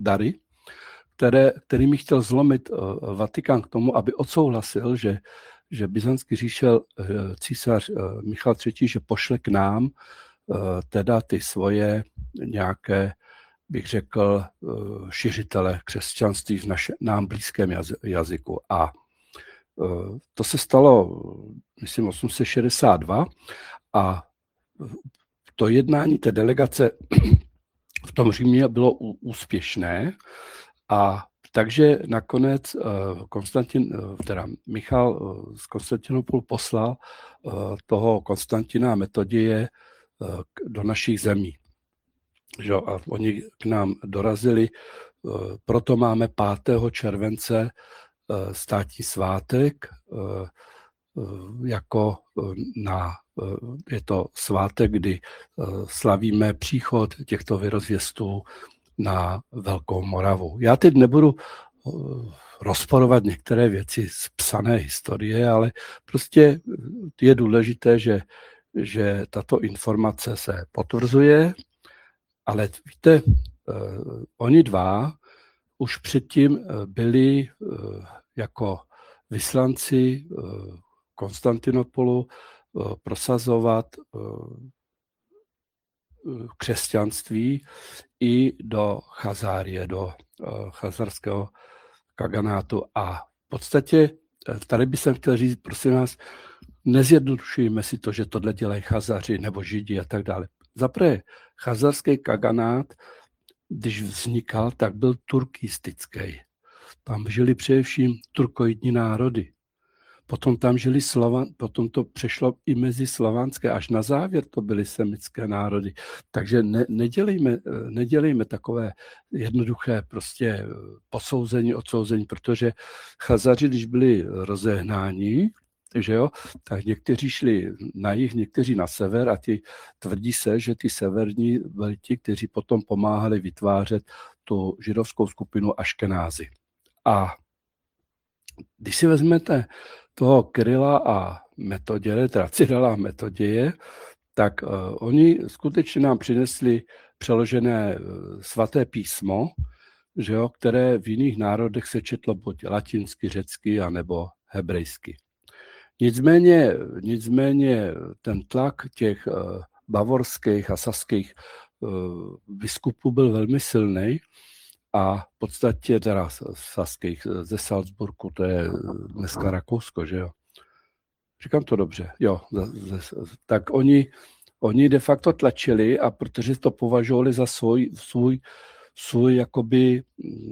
dary, kterými chtěl zlomit Vatikán k tomu, aby odsouhlasil, že byzantský císař Michal III. Že pošle k nám teda ty svoje nějaké, bych řekl, šiřitele křesťanství v nám blízkém jazyku. A to se stalo, myslím, 862 a to jednání té delegace v tom Římě bylo úspěšné a takže nakonec Michal z Konstantinopolu poslal toho Konstantina a Metodie do našich zemí. A oni k nám dorazili, proto máme 5. července státní svátek, jako je to svátek, kdy slavíme příchod těchto vyrozvěstů na Velkou Moravu. Já teď nebudu rozporovat některé věci z psané historie, ale prostě je důležité, že tato informace se potvrzuje, ale víte, oni dva už předtím byli jako vyslanci Konstantinopolu prosazovat křesťanství i do Chazárie, do chazarského kaganátu. A v podstatě tady bych chtěl říct, prosím vás, nezjednodušujeme si to, že tohle dělají Chazaři nebo Židi a tak dále. Zaprvé, chazarský kaganát, když vznikal, tak byl turkistický. Tam žili především turkoidní národy. Potom tam žili potom to přešlo i mezi slovanské, až na závěr to byly semitské národy. Takže nedělejme takové jednoduché prostě posouzení, odsouzení, protože Chazaři, když byli rozehnáni, takže tak někteří šli na jih, někteří na sever a tvrdí se, že ty severní byli ti, kteří potom pomáhali vytvářet tu židovskou skupinu Aškenázy. A když si vezmete toho Kyrila a Metoděje, teda Cyrila a Metoděje, tak oni skutečně nám přinesli přeložené svaté písmo, že které v jiných národech se četlo buď latinsky, řecky, anebo hebrejsky. Nicméně ten tlak těch bavorských a saských biskupů byl velmi silný a v podstatě teda saských ze Salzburgu, to je dneska Rakousko, že jo? Říkám to dobře, jo. Tak oni de facto tlačili a protože to považovali za svůj jakoby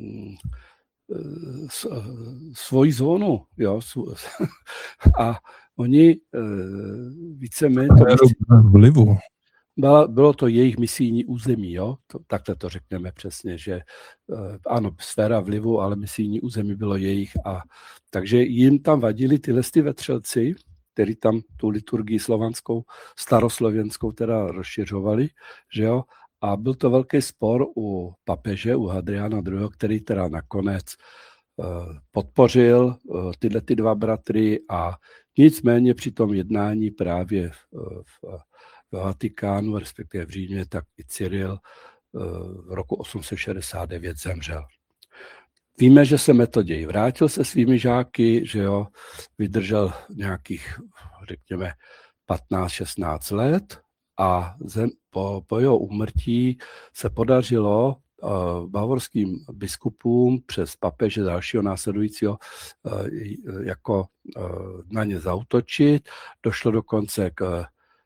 svoji zónu, jo, a oni víceméně vlivu. Bylo to jejich misijní území, jo? Takhle to řekneme přesně, že ano, sféra vlivu, ale misijní území bylo jejich. Takže jim tam vadili tyhle vetřelci, kteří tam tu liturgii slovanskou, staroslověnskou teda rozšiřovali, že jo? A byl to velký spor u papeže, u Hadriana II., který teda nakonec podpořil tyhle ty dva bratry a nicméně při tom jednání právě v Vatikánu, respektive v Římě, tak i Cyril v roku 869 zemřel. Víme, že se Metoděj vrátil se svými žáky, že jo, vydržel nějakých, řekněme, 15-16 let a po jeho úmrtí se podařilo bavorským biskupům přes papeže dalšího následujícího jako na ně zaútočit. Došlo dokonce k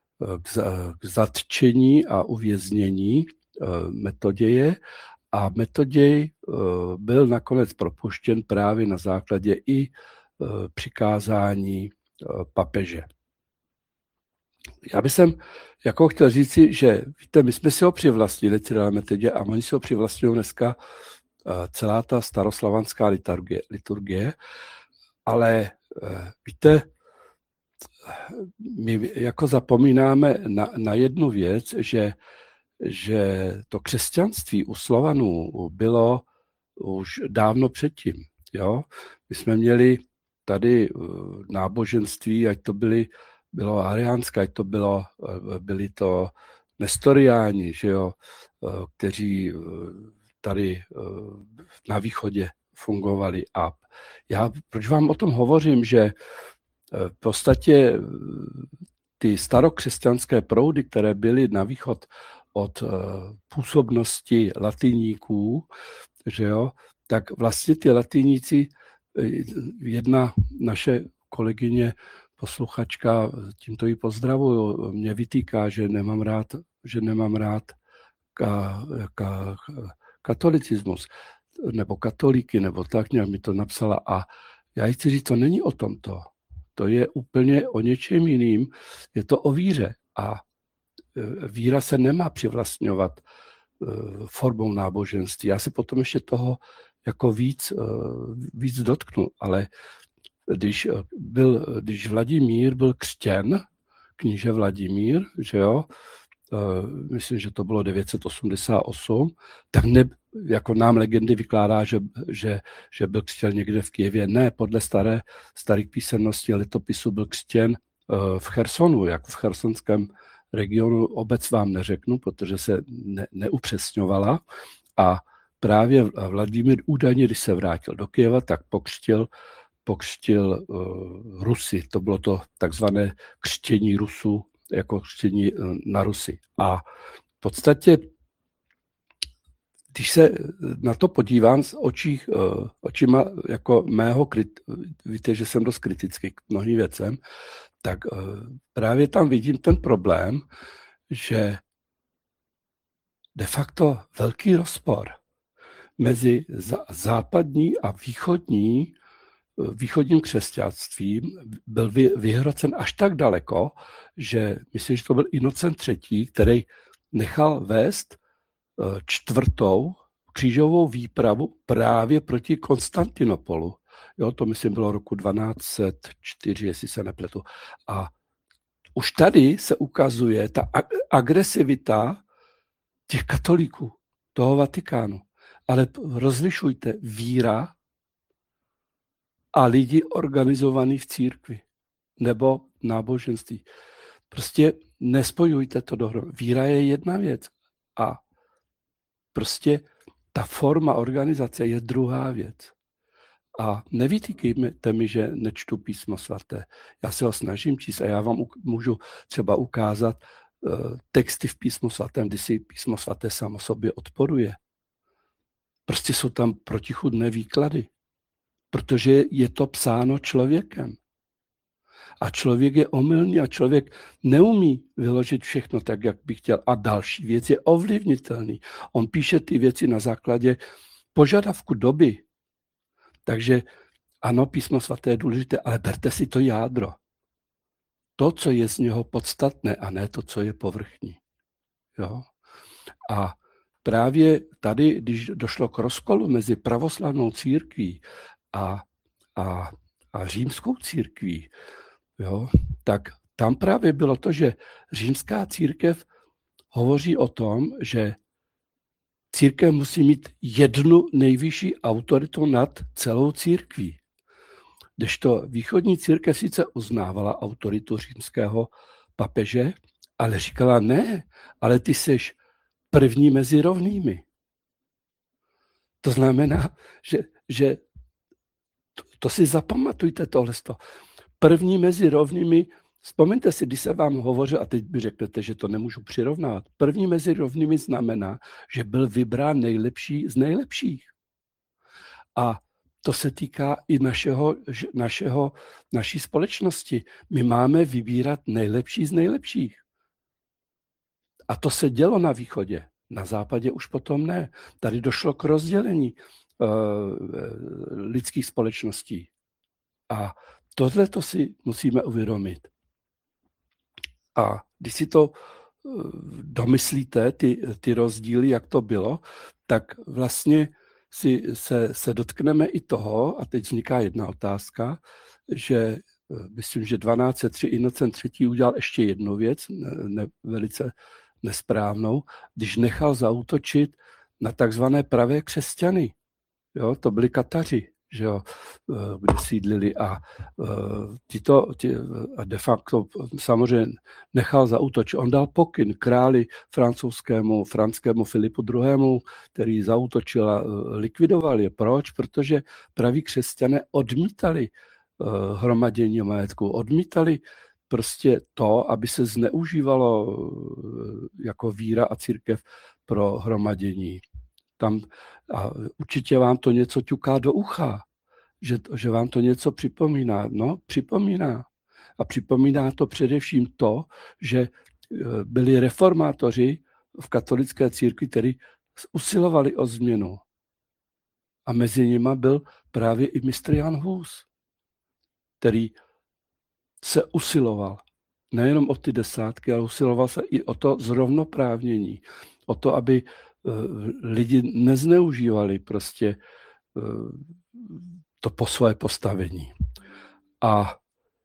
zatčení a uvěznění Metoděje a Metoděj byl nakonec propuštěn právě na základě i přikázání papeže. Já bych jako chtěl říci, že víte, my jsme si ho přivlastnili, Cyrila Metoděje, a oni si ho přivlastňují dneska celá ta staroslovanská liturgie, ale víte, my jako zapomínáme na jednu věc, že to křesťanství u Slovanů bylo už dávno předtím. Jo? My jsme měli tady náboženství, ať to bylo ariánské, ať to byli to nestoriáni, že jo? Kteří tady na východě fungovaly. A proč vám o tom hovořím, že v podstatě ty starokřesťanské proudy, které byly na východ od působnosti latiníků, že jo, tak vlastně ty latiníci, jedna naše kolegyně, posluchačka, tímto ji pozdravuju, mě vytýká, že nemám rád katolicismus, nebo katolíky, nebo tak nějak mi to napsala. A já jí chci říct, to není o tomto. To je úplně o něčem jiným. Je to o víře. A víra se nemá přivlastňovat formou náboženství. Já se potom ještě toho jako víc dotknu, ale když Vladimír byl křtěn, kníže Vladimír, že jo, myslím, že to bylo 988, tak jako nám legendy vykládá, že byl křtěn někde v Kyjevě. Ne, podle starých písemností a letopisu byl křtěn v Chersonu, jako v chersonském regionu. Obec vám neřeknu, protože se neupřesňovala. A právě Vladimír údajně, když se vrátil do Kyjeva, tak pokřtil Rusy. To bylo to takzvané křtění Rusů, jako křtění na Rusy. A v podstatě, když se na to podívám z očima jako mého, víte, že jsem dost kritický k mnohým věcem, tak právě tam vidím ten problém, že de facto velký rozpor mezi západní a východním křesťanstvím byl vyhrocen až tak daleko, že myslím, že to byl Inocent III., který nechal vést 4. křížovou výpravu právě proti Konstantinopolu. Jo, to myslím bylo roku 1204, jestli se nepletu. A už tady se ukazuje ta agresivita těch katolíků, toho Vatikánu. Ale rozlišujte víra a lidi organizovaní v církvi nebo náboženství. Prostě nespojujte to dohromady. Víra je jedna věc a prostě ta forma organizace je druhá věc. A nevytýkejte mi, že nečtu písmo svaté. Já se ho snažím číst a já vám můžu třeba ukázat texty v písmu svatém, kdy si písmo svaté samo sobě odporuje. Prostě jsou tam protichůdné výklady, protože je to psáno člověkem. A člověk je omylný a člověk neumí vyložit všechno tak, jak by chtěl. A další věc je ovlivnitelný. On píše ty věci na základě požadavku doby. Takže ano, písmo svaté je důležité, ale berte si to jádro. To, co je z něho podstatné, a ne to, co je povrchní. Jo? A právě tady, když došlo k rozkolu mezi pravoslavnou církví a římskou církví, jo, tak tam právě bylo to, že římská církev hovoří o tom, že církev musí mít jednu nejvyšší autoritu nad celou církví. Kdežto východní církev sice uznávala autoritu římského papeže, ale říkala ne, ale ty seš první mezi rovnými. To znamená, že to si zapamatujte tohleto. První mezi rovnými, vzpomeňte si, když se vám hovořil, a teď by řeknete, že to nemůžu přirovnat. První mezi rovnými znamená, že byl vybrán nejlepší z nejlepších. A to se týká i naší společnosti. My máme vybírat nejlepší z nejlepších. A to se dělo na východě. Na západě už potom ne. Tady došlo k rozdělení lidských společností. A tohle to si musíme uvědomit. A když si to domyslíte, ty rozdíly, jak to bylo, tak vlastně se dotkneme i toho, a teď vzniká jedna otázka, že myslím, že 1203 Inocent III. Udělal ještě jednu věc, velice nesprávnou, když nechal zaútočit na takzvané pravé křesťany. Jo, to byli Kataři, že jo, kde sídlili a a de facto samozřejmě nechal zaútočit. On dal pokyn králi franskému Filipu II., který zaútočil a likvidoval je. Proč? Protože praví křesťané odmítali hromadění majetku, odmítali prostě to, aby se zneužívalo jako víra a církev pro hromadění. A určitě vám to něco ťuká do ucha, že vám to něco připomíná. No, připomíná. A připomíná to především to, že byli reformátoři v katolické církvi, kteří usilovali o změnu. A mezi nimi byl právě i mistr Jan Hus, který se usiloval nejenom o ty desátky, ale usiloval se i o to zrovnoprávnění, o to, aby lidi nezneužívali prostě to po své postavení. A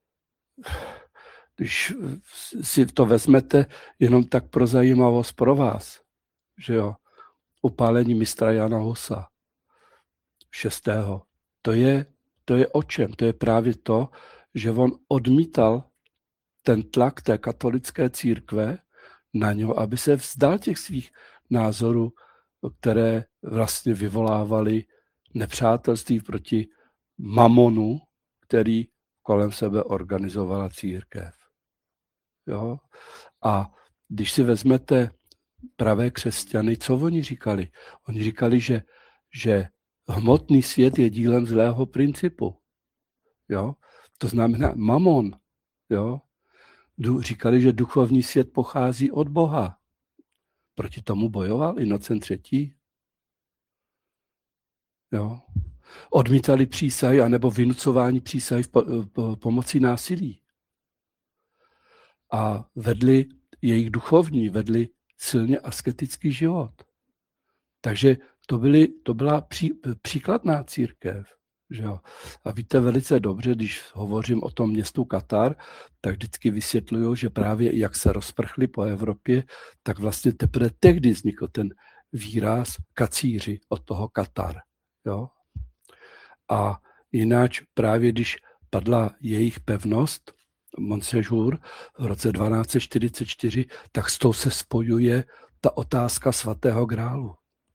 když si to vezmete jenom tak pro zajímavost pro vás, že jo, upálení mistra Jana Husa 6. To je o čem? To je právě to, že on odmítal ten tlak té katolické církve na něho, aby se vzdal těch svých názorů, které vlastně vyvolávaly nepřátelství proti mamonu, který kolem sebe organizovala církev. Jo? A když si vezmete pravé křesťany, co oni říkali? Oni říkali, že hmotný svět je dílem zlého principu. Jo? To znamená mamon. Jo? Říkali, že duchovní svět pochází od Boha. Proti tomu bojoval Inocent III. Jo? Odmítali přísahy anebo vynucování přísahy pomocí násilí. A jejich duchovní vedli silně asketický život. Takže to byla příkladná církev. Že jo? A víte velice dobře, když hovořím o tom městu Katar, tak vždycky vysvětluju, že právě jak se rozprchli po Evropě, tak vlastně teprve tehdy vznikl ten výraz kacíři od toho Katar. Jo? A jinak právě když padla jejich pevnost, Montséjour v roce 1244, tak s tou se spojuje ta otázka svatého grálu.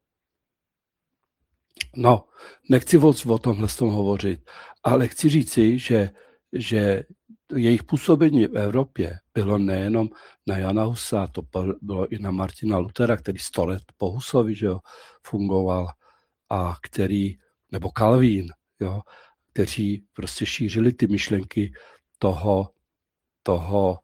No, nechci o tomhle hovořit, ale chci říci, že jejich působení v Evropě bylo nejenom na Jana Husa, to bylo i na Martina Luthera, který 100 let po Husovi, že jo, fungoval, a nebo Calvin, jo, kteří prostě šířili ty myšlenky toho,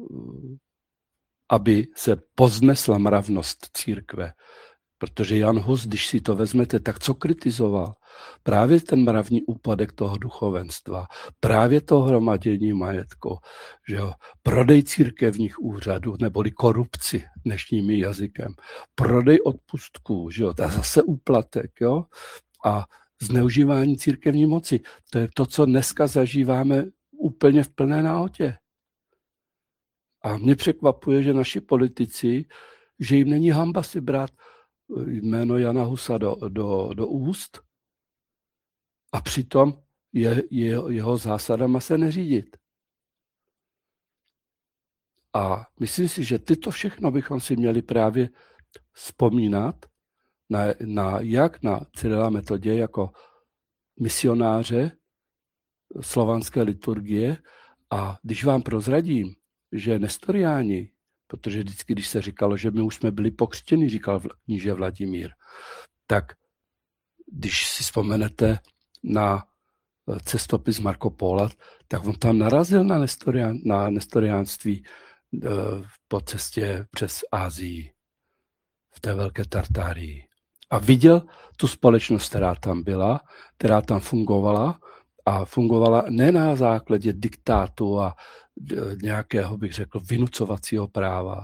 aby se poznesla mravnost církve. Protože Jan Hus, když si to vezmete, tak co kritizoval? Právě ten mravní úpadek toho duchovenstva, právě to hromadění majetku, že jo? Prodej církevních úřadů, neboli korupci dnešním jazykem, prodej odpustků, že jo? A zase úplatek, jo? A zneužívání církevní moci. To je to, co dneska zažíváme úplně v plné nahotě. A mě překvapuje, že naši politici, že jim není hanba si brát jméno Jana Husa do úst a přitom jeho zásadama se neřídit. A myslím si, že tyto všechno bychom si měli právě vzpomínat jak na Cyrila Metodě jako misionáře slovanské liturgie. A když vám prozradím, že nestoriáni, protože vždycky, když se říkalo, že my už jsme byli pokřtěni, říkal kníže Vladimír, tak když si vzpomenete na cestopis Marco Pola, tak on tam narazil na nestoriánství po cestě přes Asii, v té velké Tartárii. A viděl tu společnost, která tam byla, která tam fungovala, a fungovala ne na základě diktátu a nějakého, bych řekl, vynucovacího práva.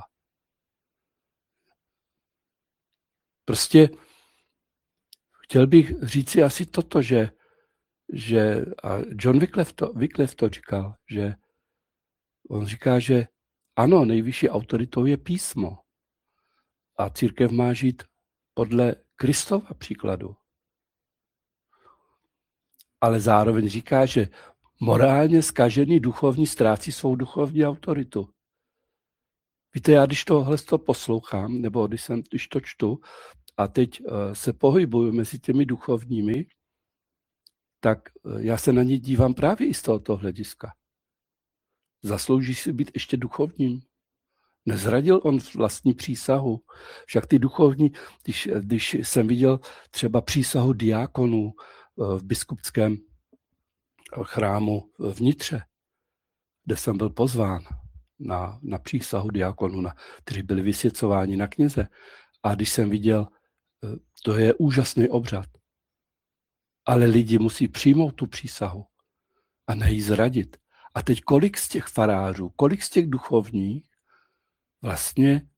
Prostě chtěl bych říci asi toto, že a John Wycliffe to říkal, že on říká, že ano, nejvyšší autoritou je písmo a církev má žít podle Kristova příkladu. ale zároveň říká, že morálně zkažený duchovní ztrácí svou duchovní autoritu. Víte, já když tohle poslouchám, nebo když to čtu a teď se pohybuju mezi těmi duchovními, tak já se na ně dívám právě i z tohoto hlediska. Zaslouží si být ještě duchovním? Nezradil on vlastní přísahu? Však ty duchovní, když jsem viděl třeba přísahu diákonů v biskupském chrámu v Nitře, kde jsem byl pozván na přísahu diákonů, kteří byli vysvěcováni na kněze. A když jsem viděl, to je úžasný obřad. Ale lidi musí přijmout tu přísahu a ne ji zradit. A teď kolik z těch farářů, kolik z těch duchovních vlastně,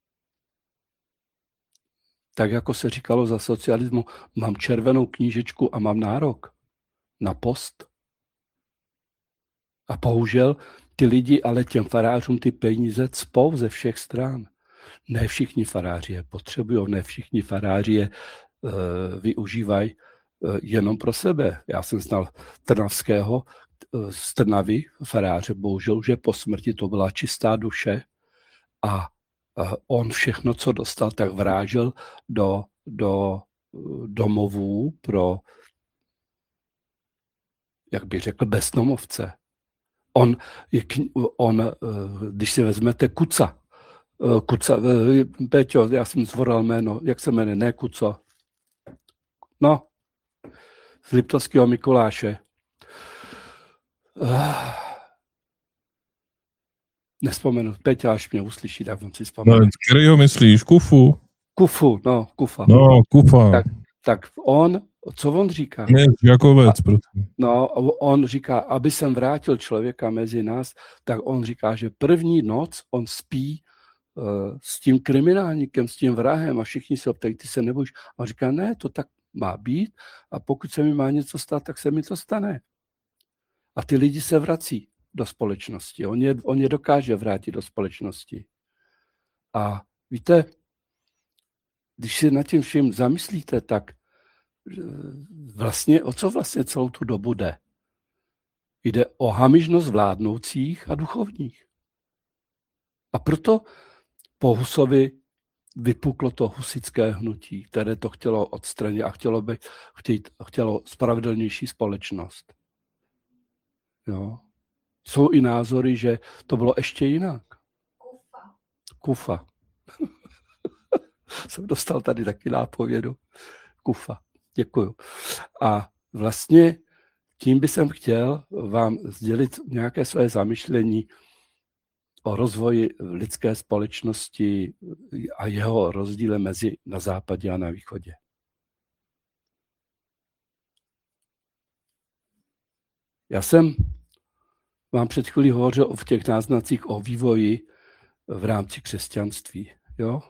tak jako se říkalo za socialismu, mám červenou knížečku a mám nárok na post. A bohužel ty lidi ale těm farářům ty peníze cpou ze všech stran. Ne všichni faráři je potřebují, ne všichni faráři je využívají jenom pro sebe. Já jsem znal trnavského z Trnavy faráře, bohužel už je po smrti, to byla čistá duše a on všechno, co dostal, tak vrážel do domovů pro, jak bych řekl, bezdomovce. On, když si vezmete Kuca, Peťo, já jsem zvoral jméno, jak se jmenuje, ne Kuco. No, z Liptovského Mikuláše. Nespomenu, Peťa, až mě uslyší, tak on si vzpomenu. No, kterýho myslíš? Kufu? Kufu, no, Kufa. No, Kufa. Tak on, co on říká? Ne, Jakovec, prosím. No, on říká, aby jsem vrátil člověka mezi nás, tak on říká, že první noc on spí s tím kriminálníkem, s tím vrahem a všichni se optají, ty se nebojíš. A on říká, ne, to tak má být a pokud se mi má něco stát, tak se mi to stane. A ty lidi se vrací do společnosti. On je dokáže vrátit do společnosti. A víte, když si nad tím vším zamyslíte, tak vlastně, o co vlastně celou tu dobu jde? Jde o hamižnost vládnoucích a duchovních. A proto po Husovi vypuklo to husické hnutí, které to chtělo odstranit a chtělo spravedlnější společnost. Jo. Jsou i názory, že to bylo ještě jinak. Kufa. Jsem dostal tady taky nápovědu. Kufa. Děkuju. A vlastně tím bych chtěl vám sdělit nějaké své zamyšlení o rozvoji lidské společnosti a jeho rozdíle mezi na západě a na východě. Já jsem vám před chvílí hovořil v těch náznacích o vývoji v rámci křesťanství. Jo?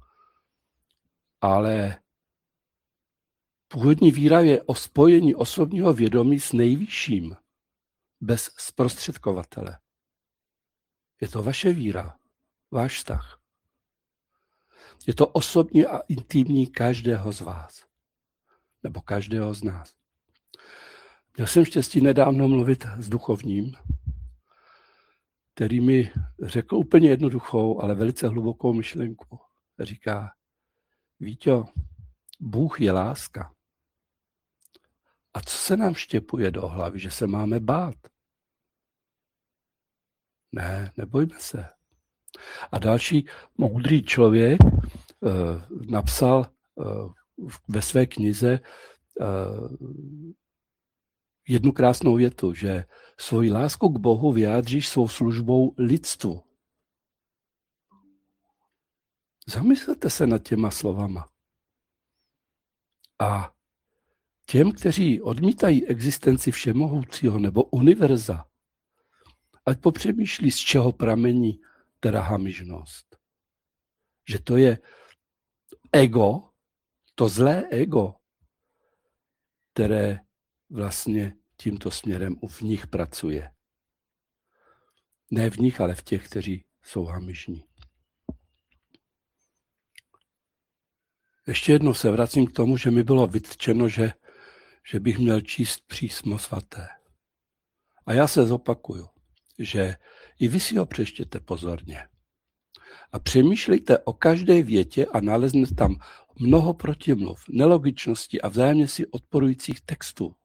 Ale původní víra je o spojení osobního vědomí s nejvyšším, bez zprostředkovatele. Je to vaše víra, váš vztah. Je to osobní a intimní každého z vás. Nebo každého z nás. Měl jsem štěstí nedávno mluvit s duchovním, který mi řekl úplně jednoduchou, ale velice hlubokou myšlenku. Říká, Víťo, Bůh je láska. A co se nám štěpuje do hlavy, že se máme bát? Ne, nebojme se. A další moudrý člověk napsal ve své knize jednu krásnou větu, že svoji lásku k Bohu vyjádříš svou službou lidstvu. Zamyslete se nad těma slovama. A těm, kteří odmítají existenci všemohoucího nebo univerza, ať popřemýšlí, z čeho pramení teda hamižnost. Že to je ego, to zlé ego, které vlastně tímto směrem v nich pracuje. Ne v nich, ale v těch, kteří jsou hamižní. Ještě jednou se vracím k tomu, že mi bylo vytčeno, že že bych měl číst písmo svaté. A já se zopakuju, že i vy si ho přečtěte pozorně. A přemýšlejte o každé větě a naleznete tam mnoho protimluv, nelogičnosti a vzájemně si odporujících textů.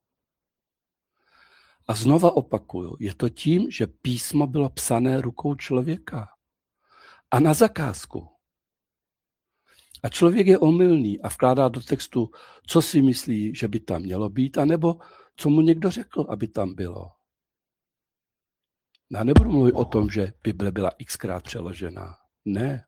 A znova opakuju, je to tím, že písmo bylo psané rukou člověka. A na zakázku. A člověk je omylný a vkládá do textu, co si myslí, že by tam mělo být, anebo co mu někdo řekl, aby tam bylo. Já nebudu mluvit o tom, že Bible byla xkrát přeložená. Ne.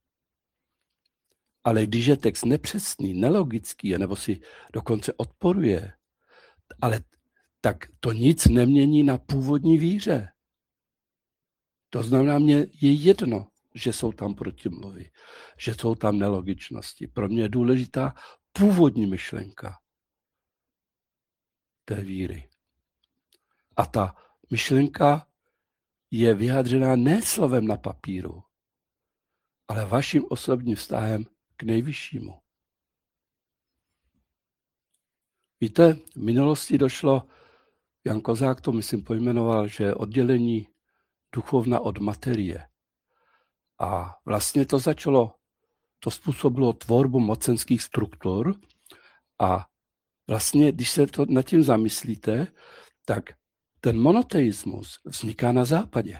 Ale když je text nepřesný, nelogický, nebo si dokonce odporuje, ale tak to nic nemění na původní víře. To znamená, mně je jedno, že jsou tam protimluvy, že jsou tam nelogičnosti. Pro mě je důležitá původní myšlenka té víry. A ta myšlenka je vyjádřená ne slovem na papíru, ale vaším osobním vztahem k nejvyššímu. Víte, v minulosti došlo, Jan Kozák to myslím pojmenoval, že oddělení duchovna od materie. A vlastně to způsobilo tvorbu mocenských struktur a vlastně, když se to nad tím zamyslíte, tak ten monoteismus vzniká na západě.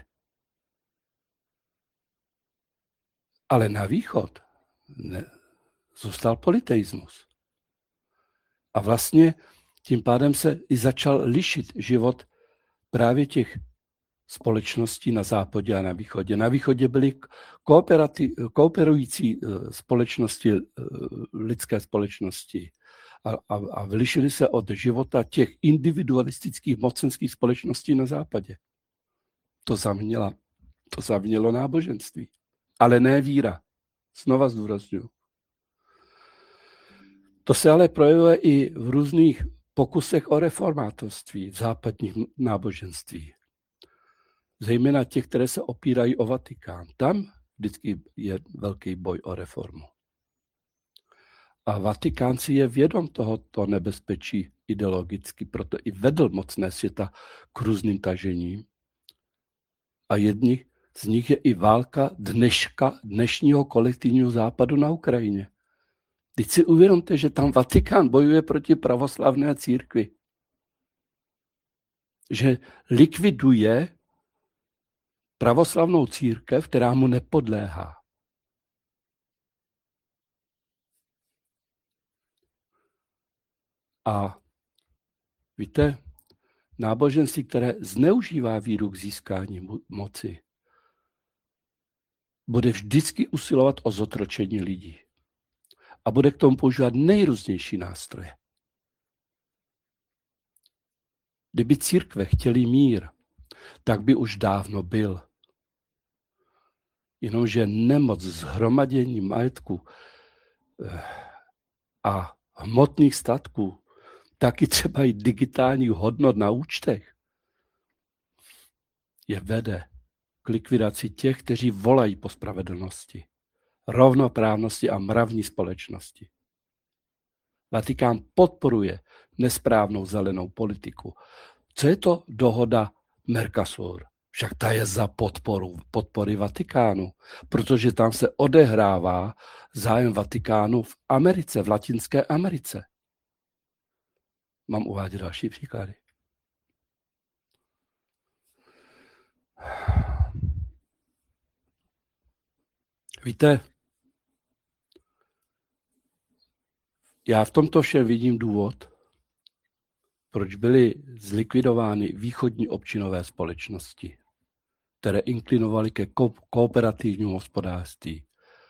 Ale na východ zůstal polyteismus. A vlastně tím pádem se i začal lišit život právě těch společností na západě a na východě. Na východě byly kooperující společnosti, lidské společnosti a vylišily se od života těch individualistických mocenských společností na západě. To zavinilo náboženství, ale ne víra. Znova zdůrazňuji. To se ale projevuje i v různých pokusech o reformátorství v západních náboženství. Zejména těch, které se opírají o Vatikán. Tam vždycky je velký boj o reformu. A Vatikán si je vědom tohoto nebezpečí ideologicky, proto i vedl mocné světa k různým tažením. A jedním z nich je i válka dnešního kolektivního západu na Ukrajině. Teď si uvědomte, že tam Vatikán bojuje proti pravoslavné církvi. Že likviduje pravoslavnou církev, která mu nepodléhá. A víte, náboženství, které zneužívá víru k získání moci, bude vždycky usilovat o zotročení lidí. A bude k tomu používat nejrůznější nástroje. Kdyby církve chtěli mír, tak by už dávno byl. Jenomže nemoc zhromadění majetku a hmotných statků, taky třeba i digitálních hodnot na účtech, je vede k likvidaci těch, kteří volají po spravedlnosti, rovnoprávnosti a mravní společnosti. Vatikán podporuje nesprávnou zelenou politiku. Co je to dohoda Mercosur? Však ta je za podpory Vatikánu, protože tam se odehrává zájem Vatikánu v Americe, v Latinské Americe. Mám uvádět další příklady. Víte, já v tomto všem vidím důvod, proč byly zlikvidovány východní občinové společnosti, které inklinovaly ke kooperativnímu hospodářství.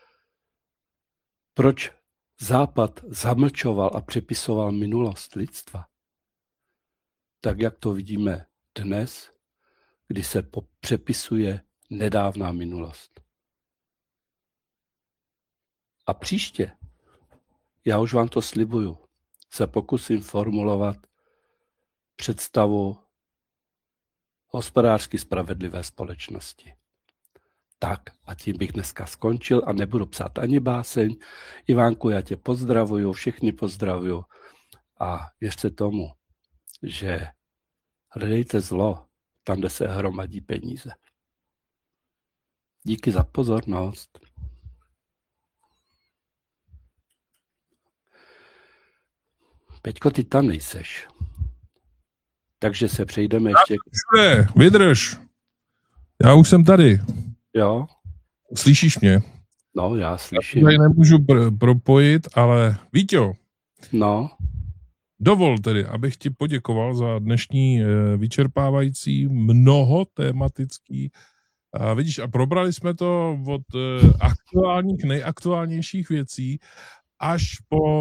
Proč Západ zamlčoval a přepisoval minulost lidstva? Tak, jak to vidíme dnes, kdy se přepisuje nedávná minulost. A příště, já už vám to slibuju, se pokusím formulovat představu hospodářsky spravedlivé společnosti. Tak a tím bych dneska skončil a nebudu psát ani báseň. Ivánku, já tě pozdravuju, všechny pozdravuju A věřte tomu, že hledejte zlo tam, kde se hromadí peníze. Díky za pozornost. Peťko, ty tam nejseš. Takže se přejdeme ještě... Všude, vydrž. Já už jsem tady. Jo? Slyšíš mě? No, já Já slyším. tady nemůžu propojit, ale Víťo, No, dovol tedy, abych ti poděkoval za dnešní vyčerpávající mnohotématický. A vidíš, a probrali jsme to od aktuálních, nejaktuálnějších věcí až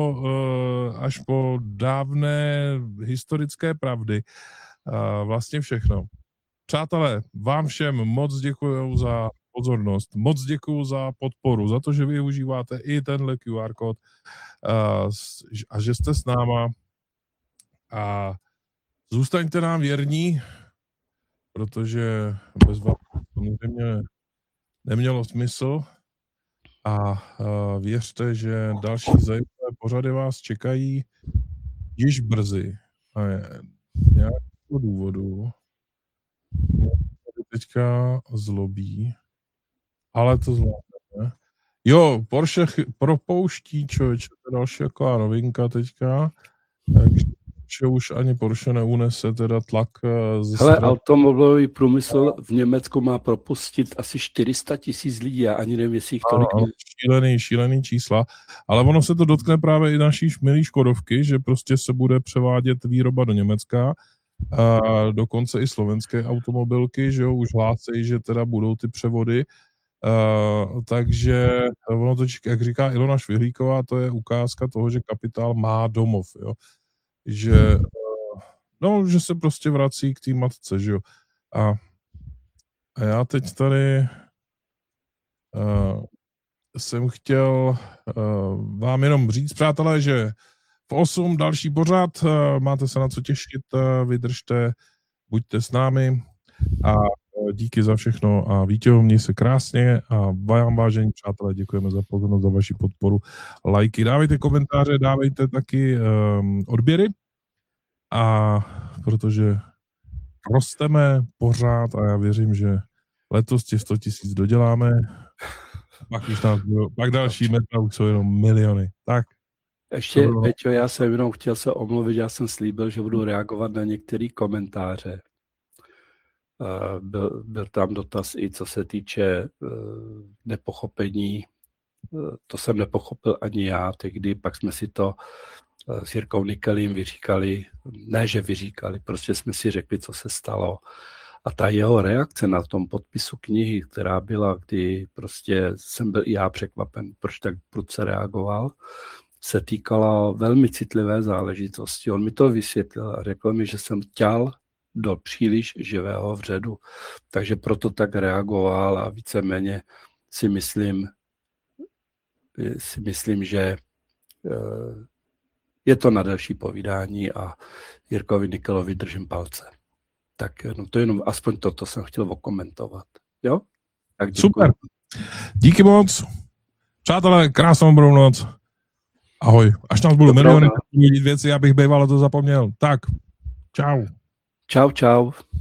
po dávné historické pravdy. Vlastně všechno. Přátelé, vám všem moc děkuju za pozornost, moc děkuju za podporu, za to, že využíváte i tenhle QR kód a že jste s náma. A zůstaňte nám věrní, protože bez vás samozřejmě nemělo smysl. A věřte, že další zajímavé pořady vás čekají již brzy. A nějakého důvodu mě tady teďka zlobí, ale to zvládneme. Jo, Porsche propouští, člověče, to je další taková novinka teďka, takže už ani Porsche neunese teda tlak ze hele, strany. automobilový průmysl v Německu má propustit asi 400 000 lidí, já ani nevím, jestli jich tolik. Šílený čísla, ale ono se to dotkne právě i naší milý Škodovky, že prostě se bude převádět výroba do Německa, a dokonce i slovenské automobilky, že jo, už hlásí, že teda budou ty převody, takže ono to, jak říká Ilona Švihlíková, to je ukázka toho, že kapitál má domov, jo, že že se prostě vrací k té matce, že jo, a já teď tady jsem chtěl vám jenom říct, přátelé, že v 8 další pořad, máte se na co těšit, vydržte, buďte s námi a díky za všechno a Vítěho, měj se krásně a vám, vážení přátelé, děkujeme za pozornost, za vaši podporu, lajky, dávejte komentáře, dávejte taky odběry a protože rosteme pořád a já věřím, že letos těch 100 000 doděláme. Pak další meta už jsou jenom miliony. Tak. Ještě, Peťo, já jsem jenom chtěl se omluvit, já jsem slíbil, že budu reagovat na některé komentáře. Byl tam dotaz i co se týče nepochopení. To jsem nepochopil ani já, tehdy pak jsme si to s Jirkou Nikelím vyříkali, ne že vyříkali, prostě jsme si řekli, co se stalo. A ta jeho reakce na tom podpisu knihy, která byla, kdy prostě jsem byl i já překvapen, proč tak prudce reagoval, se týkala velmi citlivé záležitosti. On mi to vysvětlil a řekl mi, že jsem ťal do příliš živého vředu. Takže proto tak reagoval a víceméně si myslím, že je to na další povídání a Jirkovi Nikelovi držím palce. Tak no to jenom aspoň toto jsem chtěl okomentovat. Jo? Tak děkuji. Super. Díky moc. Přátelé, krásnou dobrou noc. Ahoj. Až nás budou miliony věci, já bych býval to zapomněl. Tak, čau. Čau.